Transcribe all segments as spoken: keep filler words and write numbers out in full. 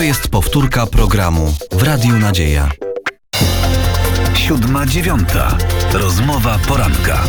To jest powtórka programu w Radiu Nadzieja. Siódma dziewiąta. Rozmowa poranka.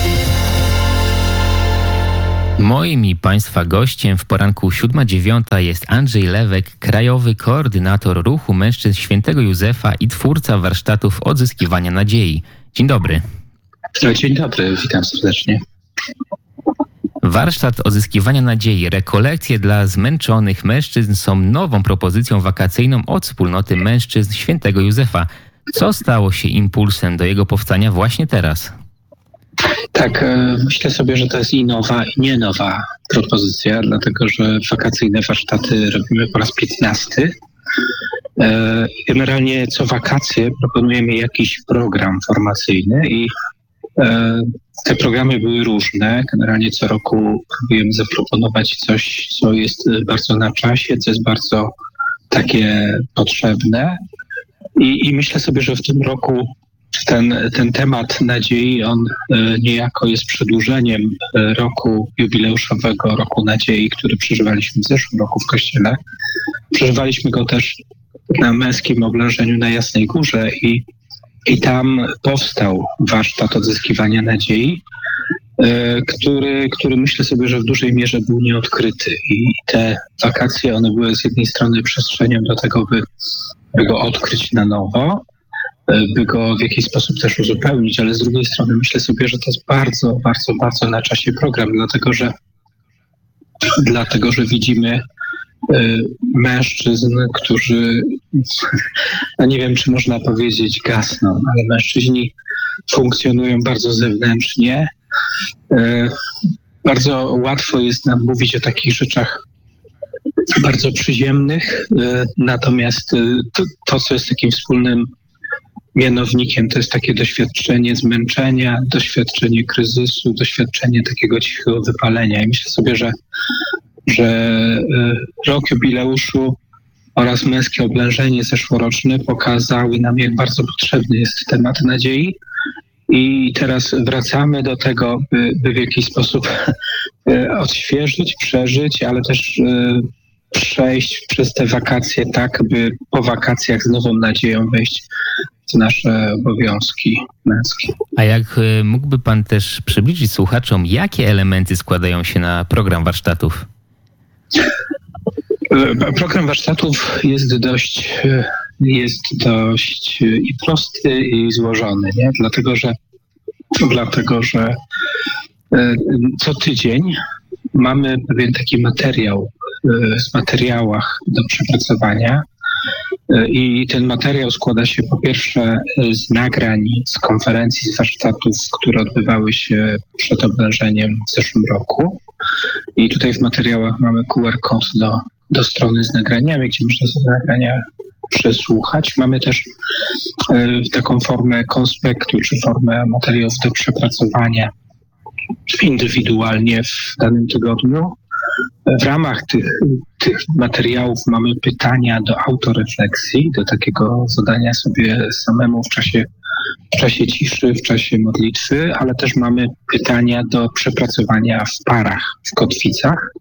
Moim i Państwa gościem w poranku siódma dziewiąta jest Andrzej Lewek, krajowy koordynator ruchu mężczyzn Świętego Józefa i twórca warsztatów odzyskiwania nadziei. Dzień dobry. Dzień dobry, witam serdecznie. Warsztat odzyskiwania nadziei, rekolekcje dla zmęczonych mężczyzn są nową propozycją wakacyjną od wspólnoty mężczyzn Świętego Józefa. Co stało się impulsem do jego powstania właśnie teraz? Tak, myślę sobie, że to jest i nowa, i nie nowa propozycja, dlatego że wakacyjne warsztaty robimy po raz piętnasty. Generalnie co wakacje proponujemy jakiś program formacyjny i te programy były różne. Generalnie co roku próbujemy zaproponować coś, co jest bardzo na czasie, co jest bardzo takie potrzebne. I, i myślę sobie, że w tym roku ten, ten temat nadziei, on niejako jest przedłużeniem roku jubileuszowego, roku nadziei, który przeżywaliśmy w zeszłym roku w Kościele. Przeżywaliśmy go też na męskim oblażeniu na Jasnej Górze i I tam powstał warsztat odzyskiwania nadziei, który, który myślę sobie, że w dużej mierze był nieodkryty. I te wakacje, one były z jednej strony przestrzenią do tego, by, by go odkryć na nowo, by go w jakiś sposób też uzupełnić, ale z drugiej strony myślę sobie, że to jest bardzo, bardzo, bardzo na czasie program, dlatego że, dlatego, że widzimy mężczyzn, którzy, no nie wiem, czy można powiedzieć gasną, ale mężczyźni funkcjonują bardzo zewnętrznie. Bardzo łatwo jest nam mówić o takich rzeczach bardzo przyziemnych, natomiast to, to co jest takim wspólnym mianownikiem, to jest takie doświadczenie zmęczenia, doświadczenie kryzysu, doświadczenie takiego cichego wypalenia. I myślę sobie, że że rok jubileuszu oraz męskie oblężenie zeszłoroczne pokazały nam, jak bardzo potrzebny jest temat nadziei. I teraz wracamy do tego, by, by w jakiś sposób odświeżyć, przeżyć, ale też przejść przez te wakacje tak, by po wakacjach z nową nadzieją wejść w nasze obowiązki męskie. A jak mógłby Pan też przybliżyć słuchaczom, jakie elementy składają się na program warsztatów? Program warsztatów jest dość, jest dość i prosty, i złożony, nie? Dlatego, że, dlatego, że co tydzień mamy pewien taki materiał w materiałach do przepracowania i ten materiał składa się po pierwsze z nagrań, z konferencji, z warsztatów, które odbywały się przed oblężeniem w zeszłym roku. I tutaj w materiałach mamy Q R kod do, do strony z nagraniami, gdzie można sobie nagrania przesłuchać. Mamy też y, taką formę konspektu, czy formę materiałów do przepracowania indywidualnie w danym tygodniu. W ramach tych, tych materiałów mamy pytania do autorefleksji, do takiego zadania sobie samemu w czasie, w czasie ciszy, w czasie modlitwy, ale też mamy pytania do przepracowania w parach, w kotwicach.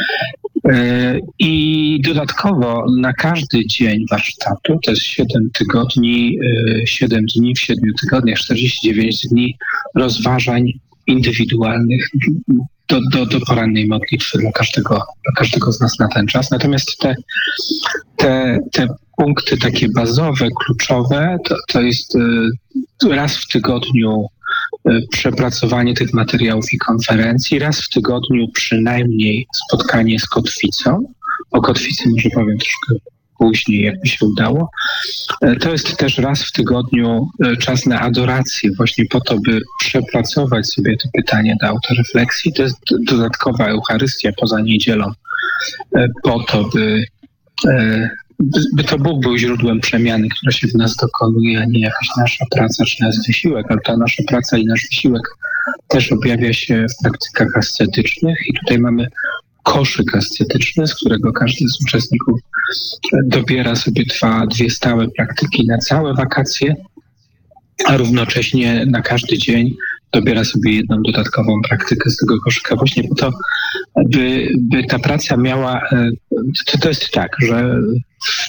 I dodatkowo na każdy dzień warsztatu, to jest siedem tygodni, siedem dni w siedmiu tygodniach, czterdzieści dziewięć dni rozważań indywidualnych do, do, do porannej modlitwy dla każdego, dla każdego z nas na ten czas. Natomiast te, te, te punkty takie bazowe, kluczowe, to, to jest raz w tygodniu przepracowanie tych materiałów i konferencji, raz w tygodniu przynajmniej spotkanie z kotwicą. O kotwicy może powiem troszkę później, jakby się udało. To jest też raz w tygodniu czas na adorację, właśnie po to, by przepracować sobie te pytania do autorefleksji. To jest dodatkowa Eucharystia poza niedzielą, po to, by, by to Bóg był źródłem przemiany, która się w nas dokonuje, a nie jakaś nasza praca czy nasz wysiłek, ale ta nasza praca i nasz wysiłek też objawia się w praktykach ascetycznych i tutaj mamy koszyk ascetyczny, z którego każdy z uczestników dobiera sobie dwa, dwie stałe praktyki na całe wakacje, a równocześnie na każdy dzień dobiera sobie jedną dodatkową praktykę z tego koszyka właśnie po to, by, by ta praca miała, to, to jest tak, że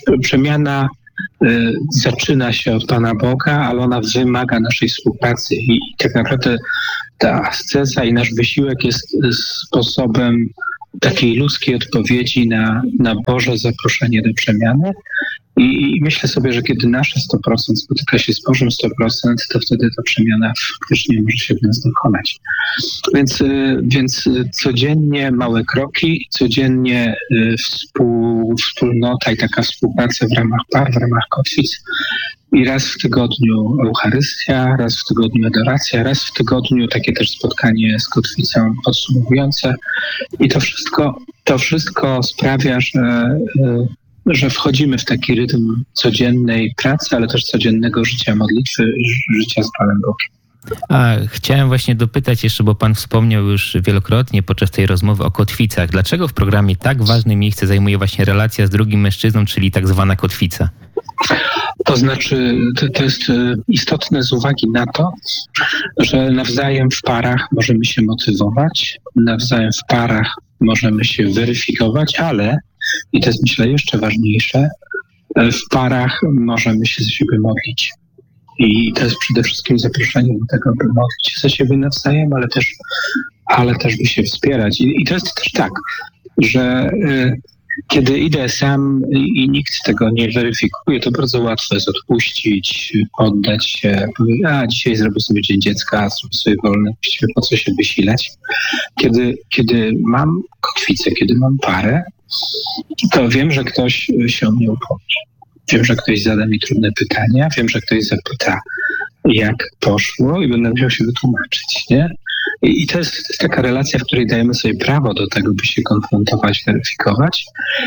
Przemiana y, zaczyna się od Pana Boga, ale ona wymaga naszej współpracy i tak naprawdę ta asceza i nasz wysiłek jest sposobem takiej ludzkiej odpowiedzi na, na Boże zaproszenie do przemiany. I, I myślę sobie, że kiedy nasze sto procent spotyka się z Bożym sto procent, to wtedy ta przemiana faktycznie może się w nas dokonać. Więc, więc codziennie małe kroki, codziennie współ, wspólnota i taka współpraca w ramach par, w ramach kotwic. I raz w tygodniu Eucharystia, raz w tygodniu adoracja, raz w tygodniu takie też spotkanie z kotwicą podsumowujące. I to wszystko, to wszystko sprawia, że, że wchodzimy w taki rytm codziennej pracy, ale też codziennego życia modlitwy, życia z Panem Bogiem. A chciałem właśnie dopytać jeszcze, bo pan wspomniał już wielokrotnie podczas tej rozmowy o kotwicach. Dlaczego w programie tak ważne miejsce zajmuje właśnie relacja z drugim mężczyzną, czyli tak zwana kotwica? To znaczy, to, to jest istotne z uwagi na to, że nawzajem w parach możemy się motywować, nawzajem w parach możemy się weryfikować, ale, i to jest myślę jeszcze ważniejsze, w parach możemy się za siebie modlić. I to jest przede wszystkim zaproszenie do tego, by modlić się za siebie nawzajem, ale też, ale też by się wspierać. I, i to jest też tak, że y, kiedy idę sam i, i nikt tego nie weryfikuje, to bardzo łatwo jest odpuścić, oddać się, powiedzieć, a dzisiaj zrobię sobie dzień dziecka, zrobię sobie wolne, właściwie po co się wysilać. Kiedy, kiedy mam kotwicę, kiedy mam parę, to wiem, że ktoś się o mnie upomni. Wiem, że ktoś zada mi trudne pytania, wiem, że ktoś zapyta, jak poszło i będę musiał się wytłumaczyć, nie? I, i to, jest, to jest taka relacja, w której dajemy sobie prawo do tego, by się konfrontować, weryfikować.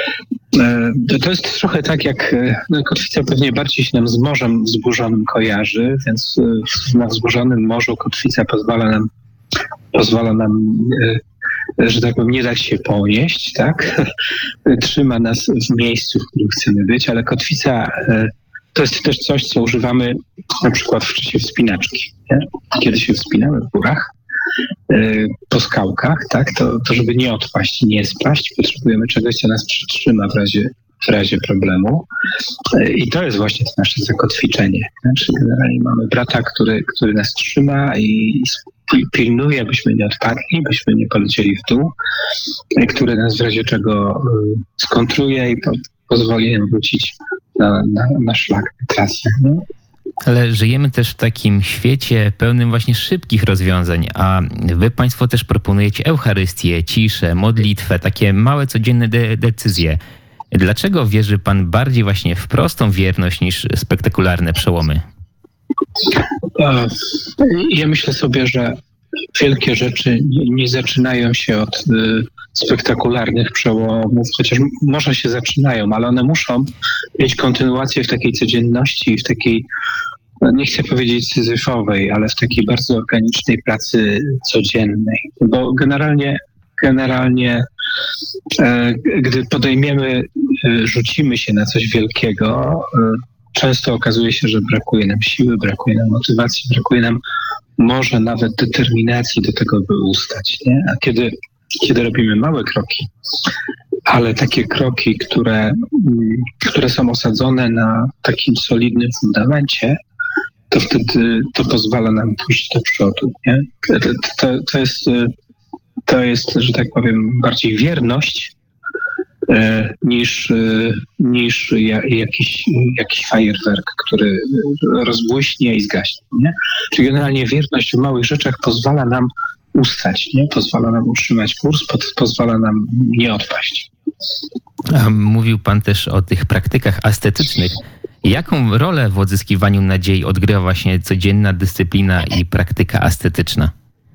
E, to jest trochę tak, jak no, kotwica pewnie bardziej się nam z morzem wzburzonym kojarzy, więc e, na wzburzonym morzu kotwica pozwala nam, pozwala nam e, że tak powiem, nie dać się ponieść, tak? Trzyma nas w miejscu, w którym chcemy być, ale kotwica to jest też coś, co używamy na przykład w czasie wspinaczki. Nie? Kiedy się wspinamy w górach, po skałkach, tak? To, to żeby nie odpaść i nie spaść, potrzebujemy czegoś, co nas przytrzyma w razie, w razie problemu. I to jest właśnie to nasze zakotwiczenie. Znaczy, generalnie mamy brata, który, który nas trzyma i pilnuje, byśmy nie odpadli, byśmy nie polecieli w dół, który nas w razie czego skontruje i po, pozwoli nam wrócić na, na, na szlak, na trasę. Nie? Ale żyjemy też w takim świecie pełnym właśnie szybkich rozwiązań, a wy państwo też proponujecie Eucharystię, ciszę, modlitwę, takie małe codzienne de- decyzje. Dlaczego wierzy pan bardziej właśnie w prostą wierność niż spektakularne przełomy? Ja myślę sobie, że wielkie rzeczy nie zaczynają się od y, spektakularnych przełomów, chociaż może się zaczynają, ale one muszą mieć kontynuację w takiej codzienności, w takiej, no nie chcę powiedzieć syzyfowej, ale w takiej bardzo organicznej pracy codziennej. Bo generalnie, generalnie e, gdy podejmiemy, e, rzucimy się na coś wielkiego, e, często okazuje się, że brakuje nam siły, brakuje nam motywacji, brakuje nam może nawet determinacji do tego, by ustać. Nie? A kiedy, kiedy robimy małe kroki, ale takie kroki, które, które są osadzone na takim solidnym fundamencie, to wtedy to pozwala nam pójść do przodu. Nie? To, to, to, jest, to jest, że tak powiem, bardziej wierność niż, niż jakiś, jakiś fajerwerk, który rozbłyśnie i zgaśnie. Nie? Czyli generalnie wierność w małych rzeczach pozwala nam ustać, nie? Pozwala nam utrzymać kurs, pozwala nam nie odpaść. A mówił pan też o tych praktykach ascetycznych. Jaką rolę w odzyskiwaniu nadziei odgrywa właśnie codzienna dyscyplina i praktyka ascetyczna?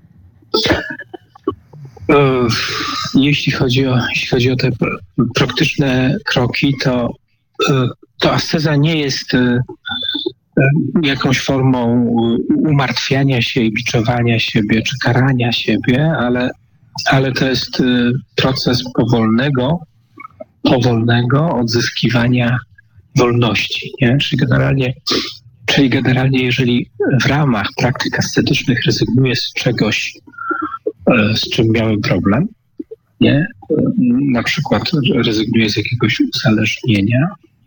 Jeśli chodzi o, jeśli chodzi o te praktyczne kroki, to, to asceza nie jest jakąś formą umartwiania się i biczowania siebie, czy karania siebie, ale, ale to jest proces powolnego, powolnego odzyskiwania wolności. Nie? Czyli generalnie, czyli generalnie, jeżeli w ramach praktyk ascetycznych rezygnuję z czegoś, z czym miałem problem, nie? Na przykład rezygnuję z jakiegoś uzależnienia,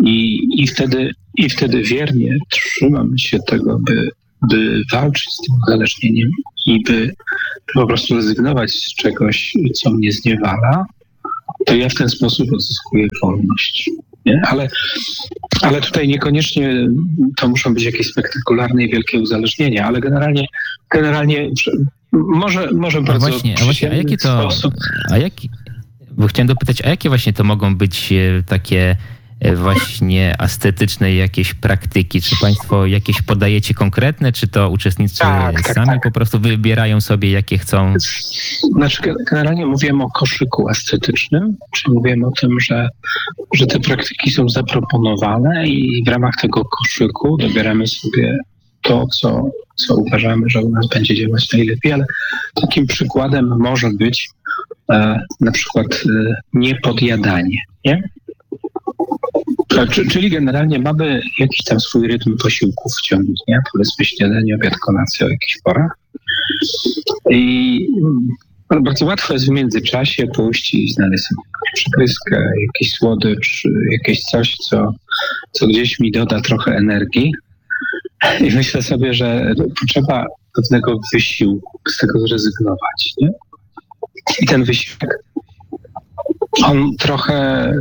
I, i, wtedy, i wtedy wiernie trzymam się tego, by, by walczyć z tym uzależnieniem i by po prostu rezygnować z czegoś, co mnie zniewala, to ja w ten sposób odzyskuję wolność. Nie? Ale, ale tutaj niekoniecznie to muszą być jakieś spektakularne i wielkie uzależnienia, ale generalnie, generalnie może, może A bardzo właśnie, a właśnie, a jakie to, sposób. a jaki, bo chciałem dopytać, a jakie właśnie to mogą być e, takie e, właśnie ascetyczne jakieś praktyki? Czy państwo jakieś podajecie konkretne, czy to uczestnicy Tak, tak, sami tak. po prostu wybierają sobie, jakie chcą? Znaczy, generalnie mówimy o koszyku ascetycznym, czyli mówimy o tym, że, że te praktyki są zaproponowane i w ramach tego koszyku dobieramy sobie to, co, co uważamy, że u nas będzie działać najlepiej, ale takim przykładem może być e, na przykład e, niepodjadanie, nie? E, czy- Czyli generalnie mamy jakiś tam swój rytm posiłków w ciągu dnia, powiedzmy śniadanie, obiad, kolacja o jakichś porach. I mm, bardzo łatwo jest w międzyczasie pójść i znaleźć sobie jakąś przepyskę, jakiś słodycz, jakieś coś, co, co gdzieś mi doda trochę energii. I myślę sobie, że potrzeba pewnego wysiłku, z tego zrezygnować, nie? I ten wysiłek, on trochę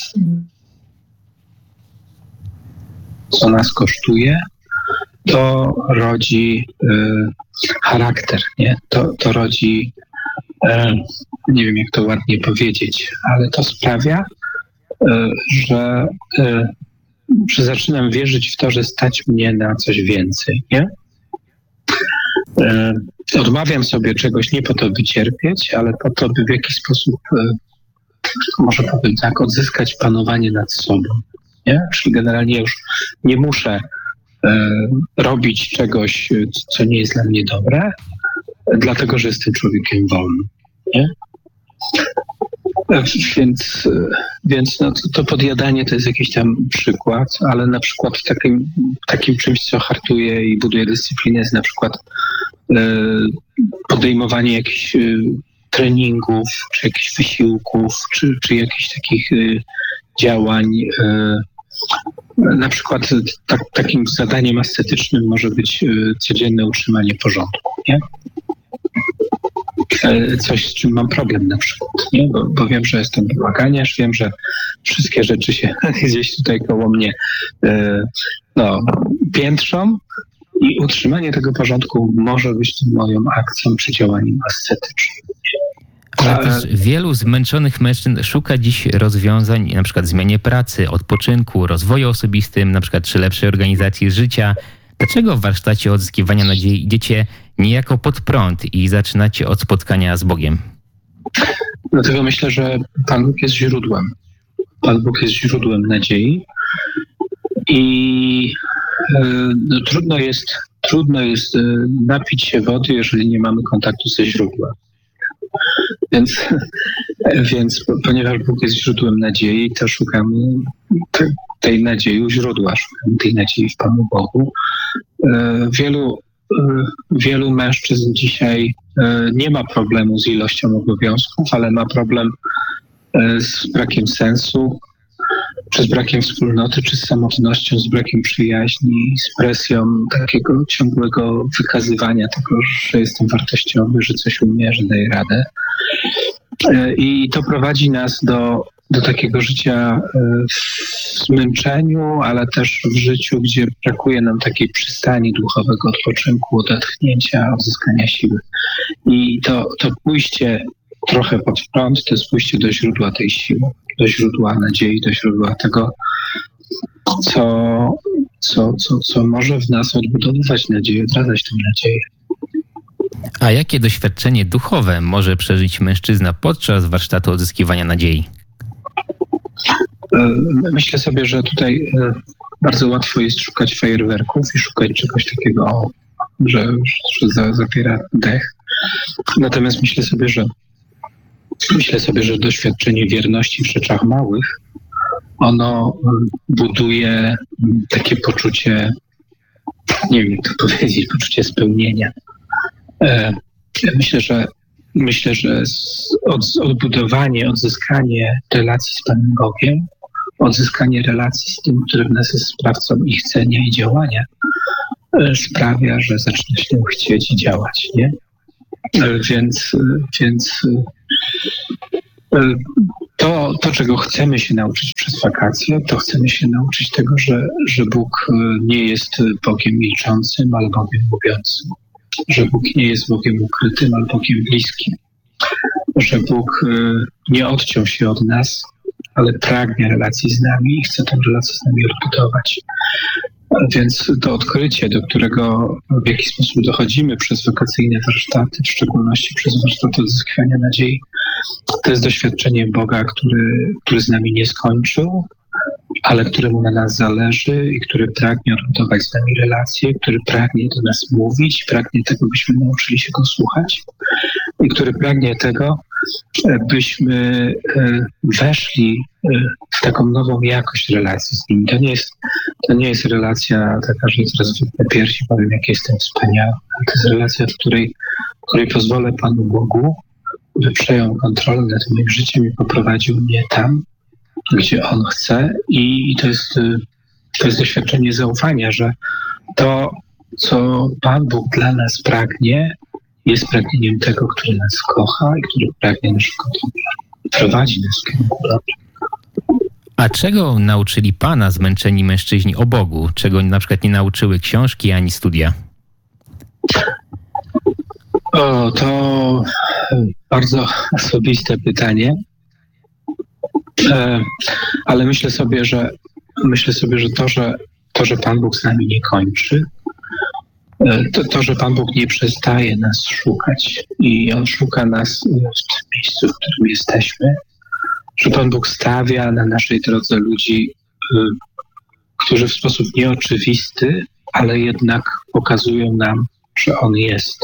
co nas kosztuje, to rodzi y, charakter, nie? To, to rodzi, y, nie wiem jak to ładnie powiedzieć, ale to sprawia, y, że, y, że zaczynam wierzyć w to, że stać mnie na coś więcej, nie? Y, odmawiam sobie czegoś nie po to, by cierpieć, ale po to, by w jakiś sposób, y, może powiem tak, odzyskać panowanie nad sobą, nie? Czyli generalnie już nie muszę e, robić czegoś, co nie jest dla mnie dobre, dlatego, że jestem człowiekiem wolnym, nie? E, Więc, e, więc no, to, to podjadanie to jest jakiś tam przykład, ale na przykład takim, takim czymś, co hartuje i buduje dyscyplinę, jest na przykład e, podejmowanie jakichś e, treningów, czy jakichś wysiłków, czy, czy jakichś takich e, działań. E, Na przykład tak, takim zadaniem ascetycznym może być y, codzienne utrzymanie porządku, nie? E, Coś, z czym mam problem na przykład, nie? Bo, bo wiem, że jestem bałaganiarz, wiem, że wszystkie rzeczy się gdzieś tutaj koło mnie e, no, piętrzą i utrzymanie tego porządku może być tą moją akcją czy działaniem ascetycznym. Ale Ale- też wielu zmęczonych mężczyzn szuka dziś rozwiązań, na przykład w zmianie pracy, odpoczynku, rozwoju osobistym, na przykład czy lepszej organizacji życia. Dlaczego w warsztacie odzyskiwania nadziei idziecie niejako pod prąd i zaczynacie od spotkania z Bogiem? Dlatego myślę, że Pan Bóg jest źródłem. Pan Bóg jest źródłem nadziei i e, no, trudno jest, trudno jest e, napić się wody, jeżeli nie mamy kontaktu ze źródłem. Więc, więc ponieważ Bóg jest źródłem nadziei, to szukamy te, tej nadziei u źródła, szukamy tej nadziei w Panu Bogu. E, Wielu, e, wielu mężczyzn dzisiaj e, nie ma problemu z ilością obowiązków, ale ma problem e, z brakiem sensu, czy z brakiem wspólnoty, czy z samotnością, z brakiem przyjaźni, z presją takiego ciągłego wykazywania tego, że jestem wartościowy, że coś umiem, że daję radę. E, I to prowadzi nas do, do takiego życia e, w zmęczeniu, ale też w życiu, gdzie brakuje nam takiej przystani duchowego odpoczynku, odetchnięcia, odzyskania siły. I to, to pójście trochę pod prąd, to jest pójście do źródła tej siły, do źródła nadziei, do źródła tego, co, co, co, co może w nas odbudowywać nadzieję, odradzać tę nadzieję. A jakie doświadczenie duchowe może przeżyć mężczyzna podczas warsztatu odzyskiwania nadziei? E, Myślę sobie, że tutaj e, bardzo łatwo jest szukać fajerwerków i szukać czegoś takiego, że, że za- zapiera dech. Natomiast myślę sobie, że myślę sobie, że doświadczenie wierności w rzeczach małych, ono e, buduje m, takie poczucie, nie wiem jak to powiedzieć, poczucie spełnienia. E, Myślę, że myślę, że z- od, odbudowanie, odzyskanie relacji z Panem Bogiem odzyskanie relacji z tym, który w nas jest sprawcą ich chcenia i działania, sprawia, że zaczyna się chcieć i działać, nie? Więc, więc to, to, czego chcemy się nauczyć przez wakacje, to chcemy się nauczyć tego, że, że Bóg nie jest Bogiem milczącym, ale Bogiem mówiącym. Że Bóg nie jest Bogiem ukrytym, ale Bogiem bliskim. Że Bóg nie odciął się od nas, ale pragnie relacji z nami i chce tę relację z nami odbudować. Więc to odkrycie, do którego w jakiś sposób dochodzimy przez wakacyjne warsztaty, w szczególności przez warsztaty odzyskiwania nadziei, to jest doświadczenie Boga, który, który z nami nie skończył, ale któremu na nas zależy i który pragnie odbudować z nami relacje, który pragnie do nas mówić, pragnie tego, byśmy nauczyli się go słuchać i który pragnie tego, byśmy weszli w taką nową jakość relacji z nim. To nie jest, to nie jest relacja taka, że teraz wypnę piersi, powiem, jak jestem wspaniały. To jest relacja, w której, w której pozwolę Panu Bogu, by przejął kontrolę nad moim życiem i poprowadził mnie tam, gdzie On chce. I to jest, to jest doświadczenie zaufania, że to, co Pan Bóg dla nas pragnie, jest pragnieniem tego, który nas kocha i który pragnie naszego dobra. Prowadzi nas w kierunku dobra. A czego nauczyli Pana zmęczeni mężczyźni o Bogu? Czego na przykład nie nauczyły książki ani studia? O, to bardzo osobiste pytanie. E, ale myślę sobie, że myślę sobie, że to, że to, że Pan Bóg z nami nie kończy, To, to, że Pan Bóg nie przestaje nas szukać i On szuka nas w tym miejscu, w którym jesteśmy, że Pan Bóg stawia na naszej drodze ludzi, którzy w sposób nieoczywisty, ale jednak pokazują nam, że On jest.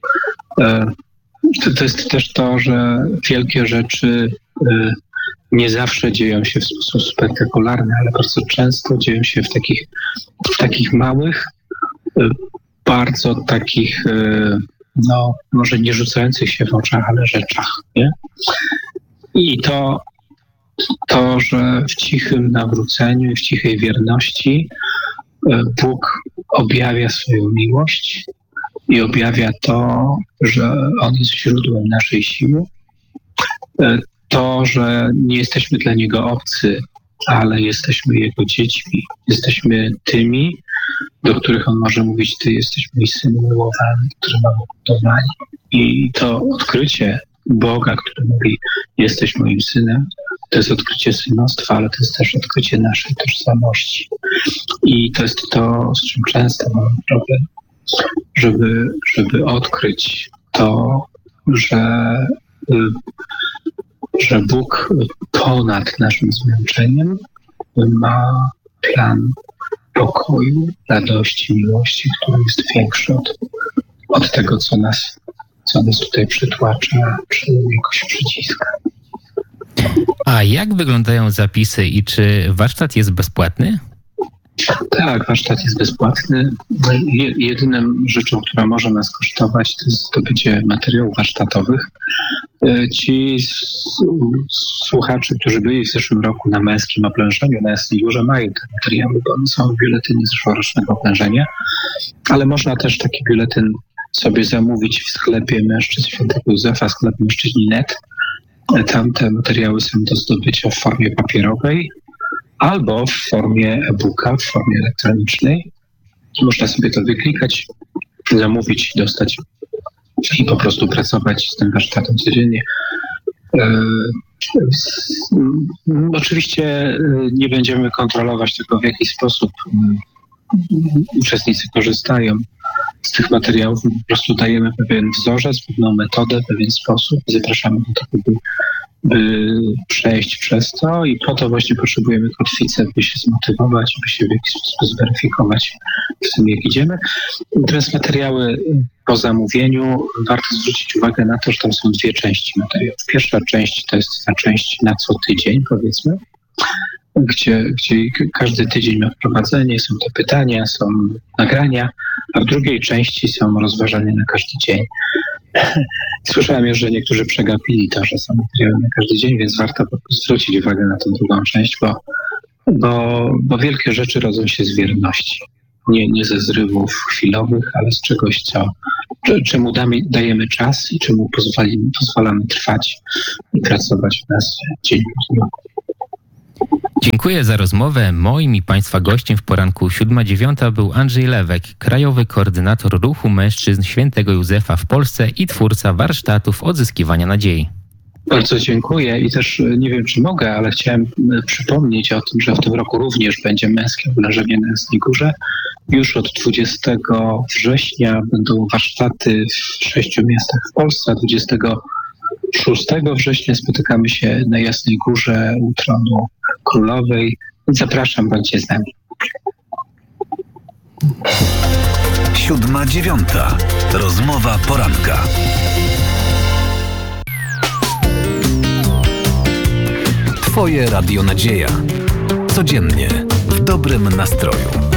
To, to jest też to, że wielkie rzeczy nie zawsze dzieją się w sposób spektakularny, ale bardzo często dzieją się w takich, w takich małych, bardzo takich, no może nie rzucających się w oczach, ale rzeczach, nie? I to, to, że w cichym nawróceniu i w cichej wierności Bóg objawia swoją miłość i objawia to, że On jest źródłem naszej siły, to, że nie jesteśmy dla Niego obcy, ale jesteśmy Jego dziećmi, jesteśmy tymi, do których On może mówić: Ty jesteś mój syn umiłowany, który mam umiłowanie. I to odkrycie Boga, który mówi: jesteś moim synem, to jest odkrycie synostwa, ale to jest też odkrycie naszej tożsamości. I to jest to, z czym często mamy problem, żeby, żeby odkryć to, że, że Bóg ponad naszym zmęczeniem ma plan pokoju, radości, miłości, który jest większy od, od tego, co nas, co nas tutaj przytłacza, czy jakoś przyciska. A jak wyglądają zapisy i czy warsztat jest bezpłatny? Tak, warsztat jest bezpłatny. Jedyną rzeczą, która może nas kosztować, to jest zdobycie materiałów warsztatowych. Ci słuchacze, którzy byli w zeszłym roku na męskim oblężeniu na Jasnej Górze, mają te materiały, bo one są w biuletynie zeszłorocznego oblężenia, ale można też taki biuletyn sobie zamówić w sklepie Mężczyzn Świętego Józefa, sklep mężczyźni kropka net. Tam te materiały są do zdobycia w formie papierowej albo w formie e-booka, w formie elektronicznej. Można sobie to wyklikać, zamówić, dostać i po prostu pracować z tym warsztatem codziennie. E, oczywiście nie będziemy kontrolować tego, w jaki sposób uczestnicy korzystają z tych materiałów. My po prostu dajemy pewien wzorzec, pewną metodę, pewien sposób. Zapraszamy do tego, by, by przejść przez to i po to właśnie potrzebujemy kotwicę, by się zmotywować, by się w jakiś sposób zweryfikować w tym, jak idziemy. I teraz materiały po zamówieniu. Warto zwrócić uwagę na to, że tam są dwie części materiałów. Pierwsza część to jest ta część na co tydzień, powiedzmy, gdzie, gdzie każdy tydzień ma wprowadzenie, są te pytania, są nagrania, a w drugiej części są rozważania na każdy dzień. Słyszałem już, że niektórzy przegapili to, że są materiały na każdy dzień, więc warto zwrócić uwagę na tę drugą część, bo bo, bo wielkie rzeczy rodzą się z wierności. Nie, nie ze zrywów chwilowych, ale z czegoś, co, czemu damy, dajemy czas i czemu pozwolimy, pozwalamy trwać i pracować w nas dzień po dniu. Dziękuję za rozmowę. Moim i Państwa gościem w poranku siódma dziewiąta był Andrzej Lewek, krajowy koordynator ruchu mężczyzn Świętego Józefa w Polsce i twórca warsztatów odzyskiwania nadziei. Bardzo dziękuję i też nie wiem, czy mogę, ale chciałem przypomnieć o tym, że w tym roku również będzie męskie oblężenie na Jasnej Górze. Już od dwudziestego września będą warsztaty w sześciu miastach w Polsce, a dwudziestego szóstego września spotykamy się na Jasnej Górze u tronu królowej. Zapraszam, bądźcie z nami. Siódma dziewiąta. Rozmowa poranka. Twoje Radio Nadzieja. Codziennie w dobrym nastroju.